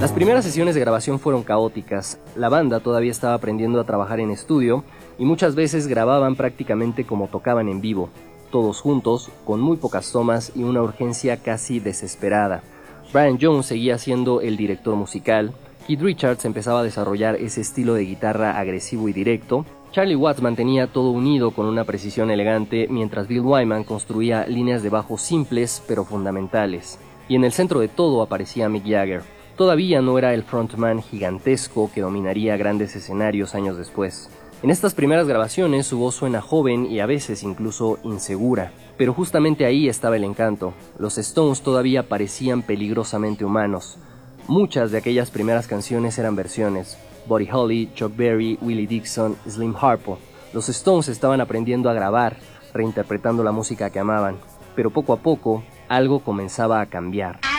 Las primeras sesiones de grabación fueron caóticas. La banda todavía estaba aprendiendo a trabajar en estudio y muchas veces grababan prácticamente como tocaban en vivo, todos juntos, con muy pocas tomas y una urgencia casi desesperada. Brian Jones seguía siendo el director musical, Keith Richards empezaba a desarrollar ese estilo de guitarra agresivo y directo, Charlie Watts mantenía todo unido con una precisión elegante, mientras Bill Wyman construía líneas de bajo simples pero fundamentales. Y en el centro de todo aparecía Mick Jagger. Todavía no era el frontman gigantesco que dominaría grandes escenarios años después. En estas primeras grabaciones su voz suena joven y a veces incluso insegura, pero justamente ahí estaba el encanto. Los Stones todavía parecían peligrosamente humanos. Muchas de aquellas primeras canciones eran versiones. Buddy Holly, Chuck Berry, Willie Dixon, Slim Harpo. Los Stones estaban aprendiendo a grabar, reinterpretando la música que amaban, pero poco a poco algo comenzaba a cambiar.